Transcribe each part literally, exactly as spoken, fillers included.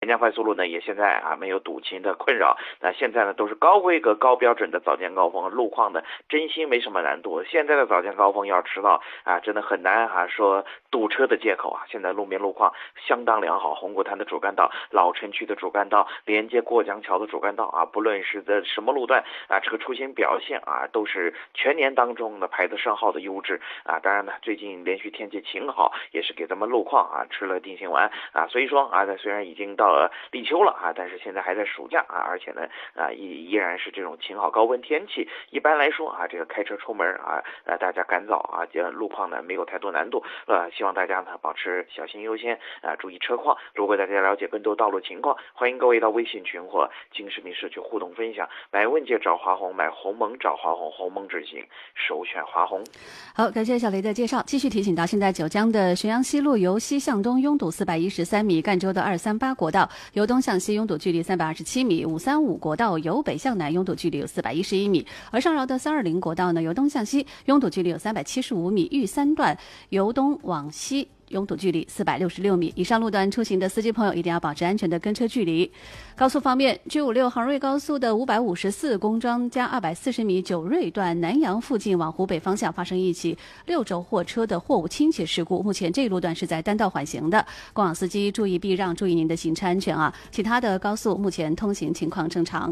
江快速路呢也现在啊没有堵情的困扰，那现在呢都是高规格高标准的早间高峰，路况呢真心没什么难度。现在的早间高峰要迟到啊真的很难啊说堵车的借口啊，现在路面路况相当良好，红谷滩的主干道、老城区的主干道、连接过江桥的主干道啊，不论是在什么路段啊，这个出行表现啊都是全年当中呢排得上号的优质啊。当然呢，最近连续天气晴好，也是给咱们路况啊吃了定心丸啊。所以说啊，虽然已经到了立秋了啊，但是现在还在暑假啊，而且呢啊依依然是这种晴好高温天气。一般来说啊，这个开车出门啊，呃大家赶早啊，这路况呢没有太多难度，呃，希望大家呢保持小心优先啊，注意车况。如果大家了解更多道路情况，欢迎各位到微信群或经视频社区互动分享。买问界找华虹，买鸿蒙找华虹，鸿蒙执行首选华虹。 好，感谢小雷的介绍。继续提醒到，现在九江的浔阳西路由西向东拥堵四百一十三米，赣州的二三八国道由东向西拥堵距离三百二十七米，五三五国道由北向南拥堵距离有四百一十一米，而上饶的三二零国道呢由东向西拥堵距离有三百七十五米，豫三段由东往西拥堵距离四百六十六米。以上路段出行的司机朋友一定要保持安全的跟车距离。高速方面 ，G 五六杭瑞高速的五百五十四公庄加二百四十米九瑞段南阳附近往湖北方向发生一起六轴货车的货物倾斜事故，目前这一路段是在单道缓行的，过往司机注意避让，注意您的行车安全啊。其他的高速目前通行情况正常。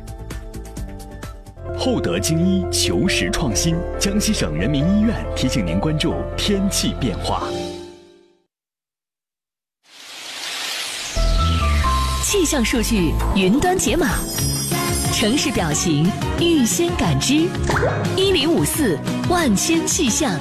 厚德精医求实创新，江西省人民医院提醒您关注天气变化。 气象数据云端解码，城市表情预先感知，一零五四万千气象。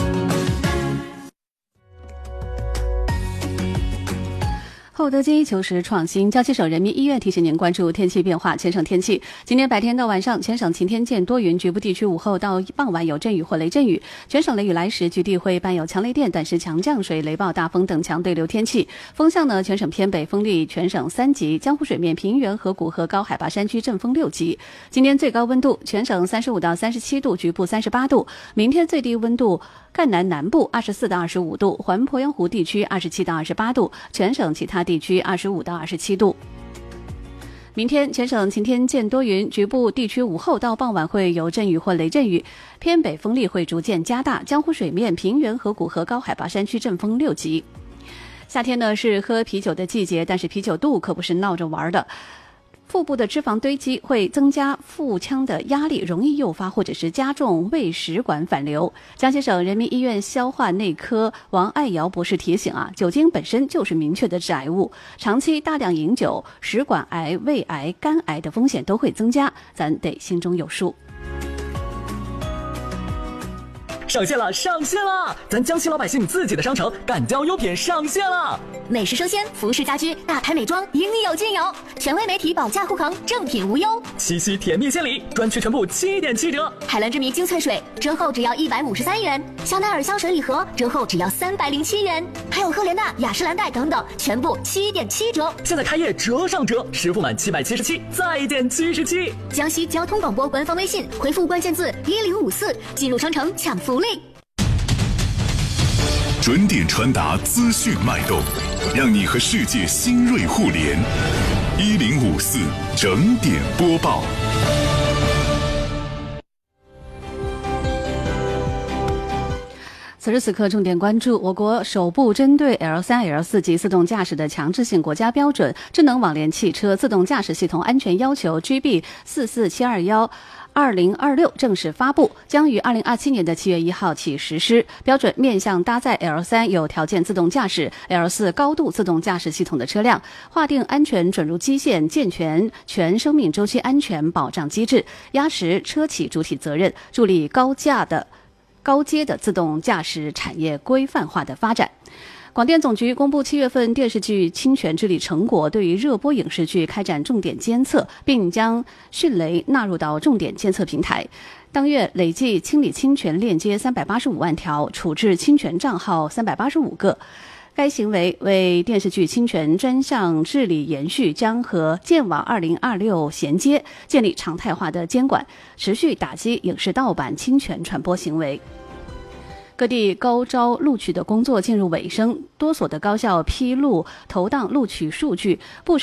厚德精医求实创新，江西省人民医院提醒您关注天气变化。全省天气，今天白天到晚上，全省晴天见多云，局部地区午后到傍晚有阵雨或雷阵雨。全省雷雨来时，局地会伴有强雷电、短时强降水、雷暴、大风等强对流天气。风向呢，全省偏北，风力全省三级，江湖水面平原河谷和高海拔山区阵风六级。今天最高温度，全省三十五到三十七度，局部三十八度。明天最低温度，赣南南部二十四到二十五度，环鄱阳湖地区二十七到二十八度，全省其他地区二十五到二十七度。明天全省晴天见多云，局部地区午后到傍晚会有阵雨或雷阵雨，偏北风力会逐渐加大，江湖水面、平原河谷和高海拔山区阵风六级。夏天呢是喝啤酒的季节，但是啤酒肚可不是闹着玩的。腹部的脂肪堆积会增加腹腔的压力，容易诱发或者是加重胃食管反流。江西省人民医院消化内科王爱瑶博士提醒啊，酒精本身就是明确的致癌物，长期大量饮酒，食管癌、胃癌、肝癌的风险都会增加，咱得心中有数。 上线了，上线了！咱江西老百姓自己的商城敢交优品上线了， 美食生鲜、服饰家居、大牌美妆应有尽有，权威媒体保价护航，正品无忧。 七夕甜蜜献礼，专区全部七点七折。 海蓝之谜精粹水折后只要一百五十三元，香奈儿香水礼盒折后只要三百零七元，还有赫莲娜、雅诗兰黛等等，全部七点七折。 现在开业折上折，实付满七百七十七再减七十七。 江西交通广播官方微信回复关键字一零五四，进入商城抢福利。 准点传达资讯脉动，让你和世界新锐互联。一零五四整点播报。 此时此刻，重点关注我国首部针对 L 三、L 四 级自动驾驶的强制性国家标准《智能网联汽车自动驾驶系统安全要求》G B 四四七二一。二零二六正式发布，将于二零二七年的七月一号起实施。标准面向搭载 L 三 有条件自动驾驶、L 四 高度自动驾驶系统的车辆，划定安全准入基线，健全全生命周期安全保障机制，压实车企主体责任，助力高价的高阶的自动驾驶产业规范化的发展。广电总局公布七月份电视剧侵权治理成果，对于热播影视剧开展重点监测，并将迅雷纳入到重点监测平台。当月累计清理侵权链接三百八十五万条，处置侵权账号三百八十五个。该行为为电视剧侵权专项治理延续，将和剑网二零二六衔接，建立常态化的监管，持续打击影视盗版侵权传播行为。各地高招录取的工作进入尾声，多所的高校披露投档录取数据，不少